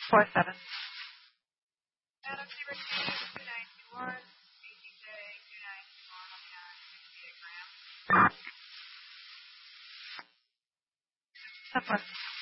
47. Adam Zebra 2921, ATJ 2921, I'll be on 68 grams. Step 1.